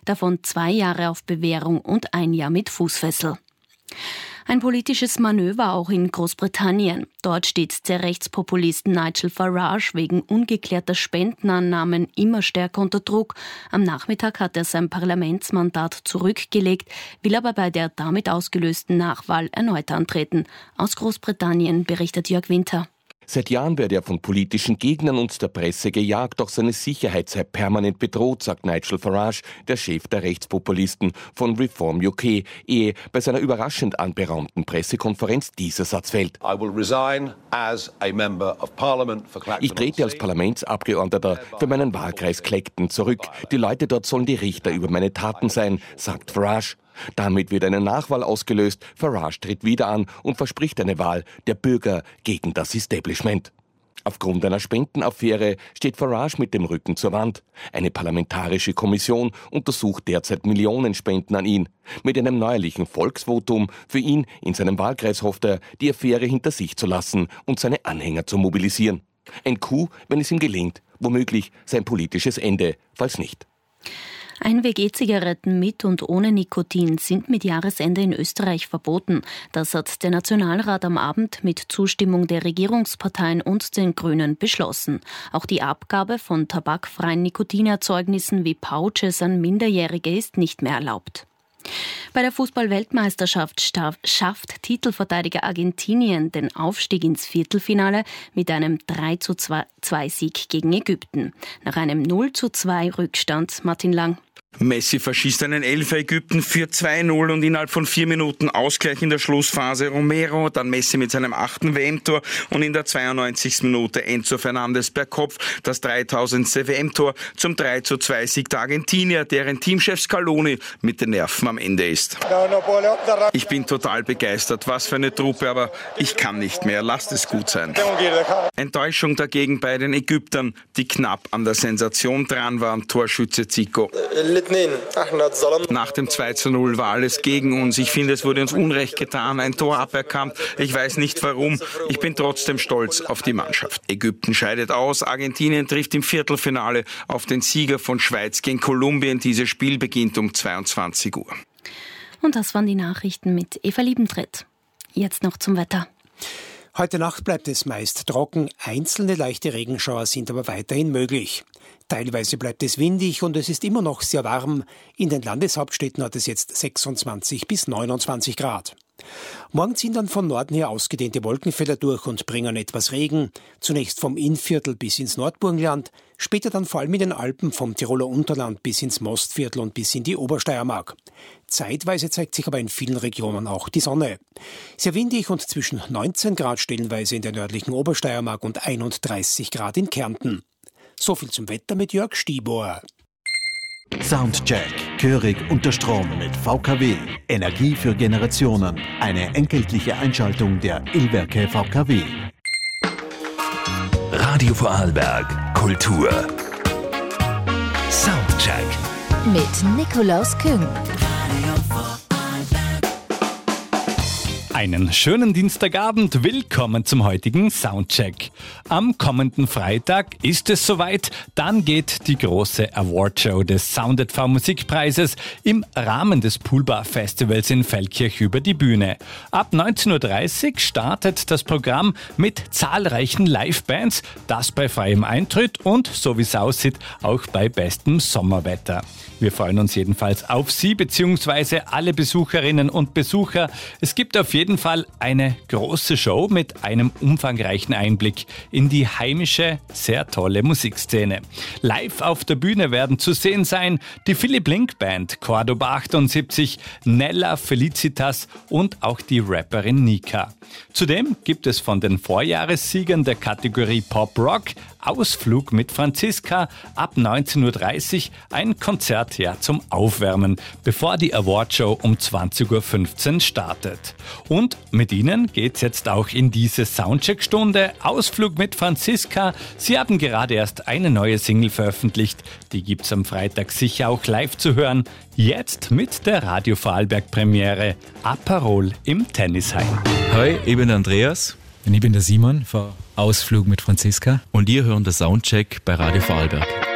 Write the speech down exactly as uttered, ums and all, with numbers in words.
davon zwei Jahre auf Bewährung und ein Jahr mit Fußfessel. Ein politisches Manöver auch in Großbritannien. Dort steht der Rechtspopulist Nigel Farage wegen ungeklärter Spendenannahmen immer stärker unter Druck. Am Nachmittag hat er sein Parlamentsmandat zurückgelegt, will aber bei der damit ausgelösten Nachwahl erneut antreten. Aus Großbritannien berichtet Jörg Winter. Seit Jahren werde er von politischen Gegnern und der Presse gejagt, doch seine Sicherheit sei permanent bedroht, sagt Nigel Farage, der Chef der Rechtspopulisten von Reform U K, ehe bei seiner überraschend anberaumten Pressekonferenz dieser Satz fällt. Ich trete als Parlamentsabgeordneter für meinen Wahlkreis Clacton zurück. Die Leute dort sollen die Richter über meine Taten sein, sagt Farage. Damit wird eine Nachwahl ausgelöst, Farage tritt wieder an und verspricht eine Wahl der Bürger gegen das Establishment. Aufgrund einer Spendenaffäre steht Farage mit dem Rücken zur Wand. Eine parlamentarische Kommission untersucht derzeit Millionen Spenden an ihn. Mit einem neuerlichen Volksvotum für ihn in seinem Wahlkreis hofft er, die Affäre hinter sich zu lassen und seine Anhänger zu mobilisieren. Ein Coup, wenn es ihm gelingt, womöglich sein politisches Ende, falls nicht. Einweg-E-Zigaretten mit und ohne Nikotin sind mit Jahresende in Österreich verboten. Das hat der Nationalrat am Abend mit Zustimmung der Regierungsparteien und den Grünen beschlossen. Auch die Abgabe von tabakfreien Nikotinerzeugnissen wie Pouches an Minderjährige ist nicht mehr erlaubt. Bei der Fußball-Weltmeisterschaft schafft Titelverteidiger Argentinien den Aufstieg ins Viertelfinale mit einem drei zu zwei Sieg gegen Ägypten. Nach einem null zu zwei Rückstand, Martin Lang. Messi verschießt einen Elfer, Ägypten für zwei null und innerhalb von vier Minuten Ausgleich in der Schlussphase. Romero, dann Messi mit seinem achten W M-Tor und in der zweiundneunzigsten Minute Enzo Fernandes per Kopf das dreitausendste W M-Tor zum drei zu zwei Sieg der Argentinier, deren Teamchef Scaloni mit den Nerven am Ende ist. Ich bin total begeistert, was für eine Truppe, aber ich kann nicht mehr, lasst es gut sein. Enttäuschung dagegen bei den Ägyptern, die knapp an der Sensation dran waren, Torschütze Zico. Nach dem zwei zu null war alles gegen uns. Ich finde, es wurde uns Unrecht getan, ein Tor aberkannt. Ich weiß nicht warum. Ich bin trotzdem stolz auf die Mannschaft. Ägypten scheidet aus. Argentinien trifft im Viertelfinale auf den Sieger von Schweiz gegen Kolumbien. Dieses Spiel beginnt um zweiundzwanzig Uhr. Und das waren die Nachrichten mit Eva Liebentritt. Jetzt noch zum Wetter. Heute Nacht bleibt es meist trocken. Einzelne leichte Regenschauer sind aber weiterhin möglich. Teilweise bleibt es windig und es ist immer noch sehr warm. In den Landeshauptstädten hat es jetzt sechsundzwanzig bis neunundzwanzig Grad. Morgen ziehen dann von Norden her ausgedehnte Wolkenfelder durch und bringen etwas Regen. Zunächst vom Innviertel bis ins Nordburgenland, später dann vor allem in den Alpen vom Tiroler Unterland bis ins Mostviertel und bis in die Obersteiermark. Zeitweise zeigt sich aber in vielen Regionen auch die Sonne. Sehr windig und zwischen neunzehn Grad stellenweise in der nördlichen Obersteiermark und einunddreißig Grad in Kärnten. So viel zum Wetter mit Jörg Stiebohr. Soundcheck. Gehörig unter Strom mit V K W. Energie für Generationen. Eine entgeltliche Einschaltung der Illwerke V K W. Radio Vorarlberg. Kultur. Soundcheck. Mit Nikolaus Küng. Einen schönen Dienstagabend, willkommen zum heutigen Soundcheck. Am kommenden Freitag ist es soweit, dann geht die große Awardshow des Sound at V Musikpreises im Rahmen des Poolbar Festivals in Feldkirch über die Bühne. Ab neunzehn Uhr dreißig startet das Programm mit zahlreichen Livebands, das bei freiem Eintritt und, so wie es aussieht, auch bei bestem Sommerwetter. Wir freuen uns jedenfalls auf Sie bzw. alle Besucherinnen und Besucher. Es gibt auf jeden Fall eine große Show mit einem umfangreichen Einblick in die heimische, sehr tolle Musikszene. Live auf der Bühne werden zu sehen sein die Philipp Link Band, Cordoba achtundsiebzig, Nella, Felicitas und auch die Rapperin Nika. Zudem gibt es von den Vorjahressiegern der Kategorie Pop Rock Ausflug mit Franziska ab neunzehn Uhr dreißig ein Konzert ja, zum Aufwärmen, bevor die Awardshow um zwanzig Uhr fünfzehn startet. Und mit Ihnen geht's jetzt auch in diese Soundcheck-Stunde. Ausflug mit Franziska. Sie haben gerade erst eine neue Single veröffentlicht. Die gibt's am Freitag sicher auch live zu hören. Jetzt mit der Radio Vorarlberg Premiere Aperol im Tennisheim. Hi, ich bin der Andreas. Und ich bin der Simon von Ausflug mit Franziska. Und ihr hören den Soundcheck bei Radio Vorarlberg.